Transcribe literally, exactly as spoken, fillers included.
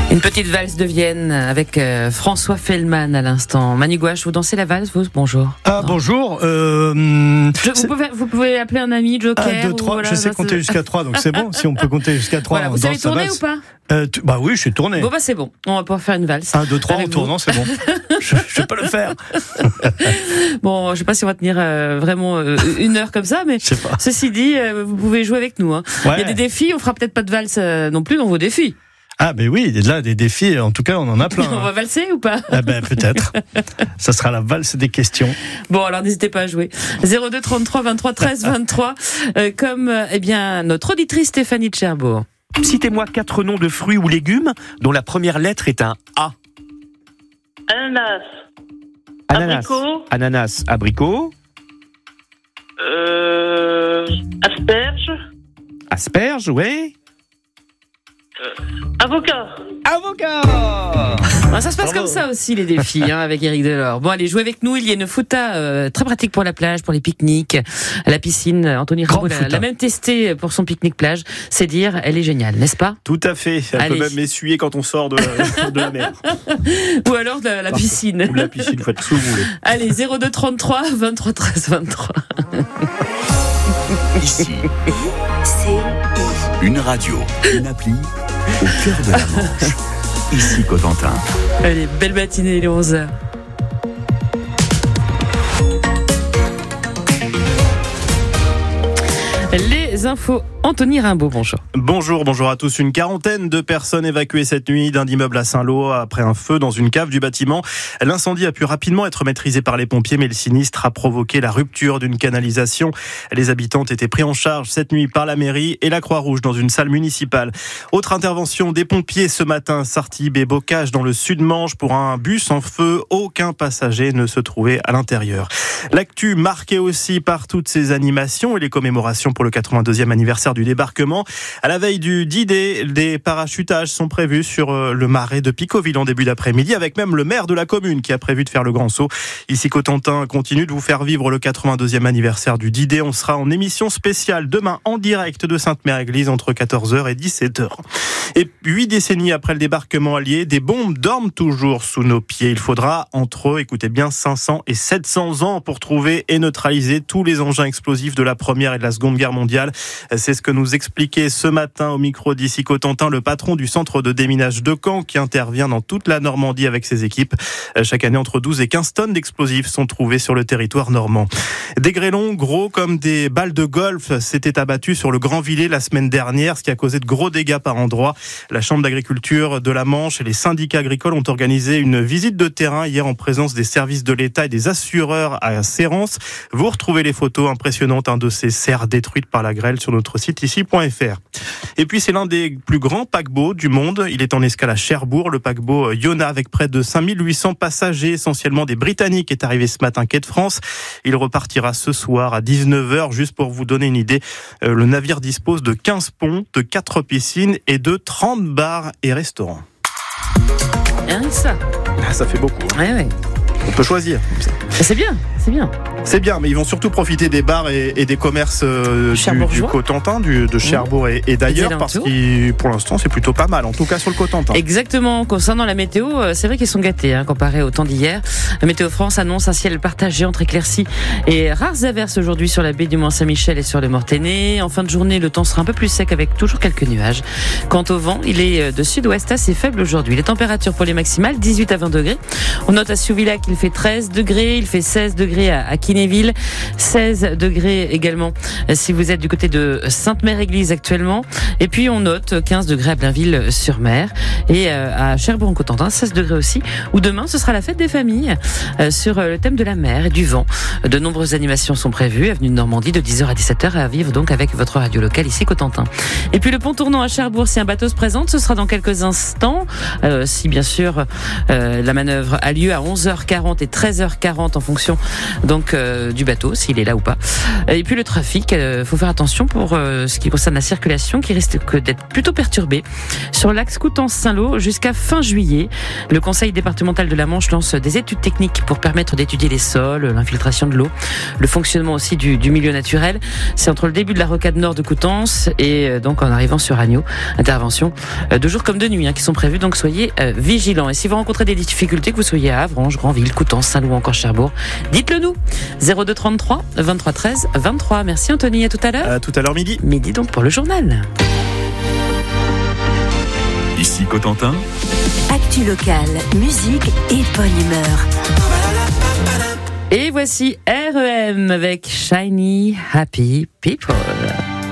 Une petite valse de Vienne avec euh, François Fellman à l'instant. Manu Gouache, vous dansez la valse, vous? Bonjour. Ah, non. bonjour. Euh, Je, vous, pouvez, vous pouvez appeler un ami, Joker. un, deux, trois, voilà, je sais compter jusqu'à trois, donc c'est bon. Si on peut compter jusqu'à trois, voilà, on vous savez danse la tourner valse. ou pas? euh, tu, Bah oui, je suis tourné. Bon bah c'est bon, on va pouvoir faire une valse. un, deux, trois en tournant, c'est bon. je, je peux le faire. Bon, je sais pas si on va tenir euh, vraiment euh, une heure comme ça, mais ceci dit, euh, vous pouvez jouer avec nous. Hein. Ouais. Il y a des défis, on fera peut-être pas de valse euh, non plus dans vos défis. Ah ben oui, là des défis, en tout cas on en a plein. On va valser ou pas? Ah ben peut-être. Ça sera la valse des questions. Bon alors n'hésitez pas à jouer. zéro deux trente-trois vingt-trois treize vingt-trois euh, comme euh, eh bien notre auditrice Stéphanie de Cherbourg. Citez-moi quatre noms de fruits ou légumes dont la première lettre est un A. Ananas. Ananas. Abricot. Ananas, abricot. Euh, asperge. Asperge, oui. Euh, avocat. Avocat. Ah, ça se passe Bravo. Comme ça aussi les défis hein, avec Éric Delors. Bon allez, jouez avec nous, il y a une fouta euh, très pratique pour la plage, pour les pique-niques, à la piscine. Anthony Rimbaud l'a, l'a même testée pour son pique-nique plage. C'est dire, elle est géniale, n'est-ce pas? Tout à fait, elle allez. peut même essuyer quand on sort de la, de la mer. Ou alors de la, la piscine. Ou de la piscine, vous faites ce que vous voulez. Allez, zéro deux trente-trois vingt-trois treize vingt-trois. Ici, c'est une radio, une appli au cœur de la Manche. Ici Cotentin. Allez, belle matinée, il est onze heures. Les infos, Anthony Rimbaud, bonjour. Bonjour, bonjour à tous. Une quarantaine de personnes évacuées cette nuit d'un immeuble à Saint-Lô après un feu dans une cave du bâtiment. L'incendie a pu rapidement être maîtrisé par les pompiers, mais le sinistre a provoqué la rupture d'une canalisation. Les habitants étaient pris en charge cette nuit par la mairie et la Croix-Rouge dans une salle municipale. Autre intervention des pompiers ce matin, Sartibes et Bocage dans le Sud-Manche pour un bus en feu. Aucun passager ne se trouvait à l'intérieur. L'actu marquée aussi par toutes ces animations et les commémorations pour le quatre-vingt-deuxième anniversaire du débarquement. À la veille du D-Day, des parachutages sont prévus sur le marais de Picoville en début d'après-midi, avec même le maire de la commune qui a prévu de faire le grand saut. Ici Cotentin continue de vous faire vivre le quatre-vingt-deuxième anniversaire du D-Day. On sera en émission spéciale demain en direct de Sainte-Mère-Église entre quatorze heures et dix-sept heures. Et huit décennies après le débarquement allié, des bombes dorment toujours sous nos pieds. Il faudra entre, écoutez bien, cinq cents et sept cents ans pour trouver et neutraliser tous les engins explosifs de la Première et de la Seconde Guerre mondiale. C'est ce que nous expliquait ce matin au micro d'Ici Cotentin le patron du centre de déminage de Caen qui intervient dans toute la Normandie avec ses équipes. Chaque année, entre douze et quinze tonnes d'explosifs sont trouvés sur le territoire normand. Des grêlons gros comme des balles de golf s'étaient abattus sur le Grand Villet la semaine dernière, ce qui a causé de gros dégâts par endroits. La Chambre d'agriculture de la Manche et les syndicats agricoles ont organisé une visite de terrain hier en présence des services de l'État et des assureurs à Sérence. Vous retrouvez les photos impressionnantes hein, de ces serres détruites par la grêle sur notre site ici point f r. Et puis c'est l'un des plus grands paquebots du monde. Il est en escale à Cherbourg. Le paquebot Iona avec près de cinq mille huit cents passagers, essentiellement des Britanniques, est arrivé ce matin quai de France. Il repartira ce soir à dix-neuf heures. Juste pour vous donner une idée, le navire dispose de quinze ponts, de quatre piscines et de trente bars et restaurants. Rien que ça. Ah, ça fait beaucoup. Hein. Ouais, ouais. On peut choisir. C'est bien, c'est bien. C'est bien, mais ils vont surtout profiter des bars et, et des commerces euh, du, du Cotentin, du, de Cherbourg mmh. et, et d'ailleurs, parce que pour l'instant, c'est plutôt pas mal, en tout cas sur le Cotentin. Exactement. Concernant la météo, c'est vrai qu'ils sont gâtés, hein, comparé au temps d'hier. La Météo France annonce un ciel partagé entre éclaircies et rares averses aujourd'hui sur la baie du Mont-Saint-Michel et sur le Mortainais. En fin de journée, le temps sera un peu plus sec avec toujours quelques nuages. Quant au vent, il est de sud-ouest assez faible aujourd'hui. Les températures pour les maximales, dix-huit à vingt degrés. On note à Souvillacq qu'il fait treize degrés, il fait seize degrés à Kinéville, seize degrés également si vous êtes du côté de Sainte-Mère-Église actuellement. Et puis on note quinze degrés à Blainville-sur-Mer et à Cherbourg-en-Cotentin, seize degrés aussi, où demain ce sera la fête des familles sur le thème de la mer et du vent. De nombreuses animations sont prévues, avenue de Normandie de dix heures à dix-sept heures à vivre donc avec votre radio locale ici Cotentin. Et puis le pont tournant à Cherbourg, si un bateau se présente, ce sera dans quelques instants, euh, si bien sûr euh, la manœuvre a lieu à onze heures quarante et treize heures quarante en fonction donc euh, du bateau, s'il est là ou pas. Et puis le trafic, euh, faut faire attention pour euh, ce qui concerne la circulation, qui risque d'être plutôt perturbée sur l'axe Coutances-Saint-Lô jusqu'à fin juillet. Le Conseil départemental de la Manche lance des études techniques pour permettre d'étudier les sols, l'infiltration de l'eau, le fonctionnement aussi du, du milieu naturel. C'est entre le début de la rocade nord de Coutances et donc en arrivant sur Agneau. Intervention de jour comme de nuit hein, qui sont prévues, donc soyez euh, vigilants. Et si vous rencontrez des difficultés, que vous soyez à Avranches, Granville, Coutances, Saint-Loup ou encore Cherbourg, dites-le nous. zéro deux trente-trois vingt-trois treize vingt-trois. Merci Anthony, à tout à l'heure. À tout à l'heure midi. Midi donc pour le journal. Ici Cotentin. Actu locale, musique et bonne humeur. Et voici R E M avec Shiny Happy People.